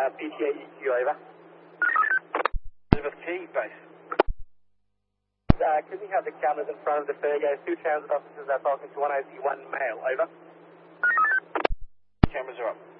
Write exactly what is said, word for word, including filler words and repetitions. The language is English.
uh, B T A E Q, over. Elizabeth Key, base. Uh, can we have the cameras in front of the Fergo? Two transit officers are talking to one O C one male, over. Cameras are up.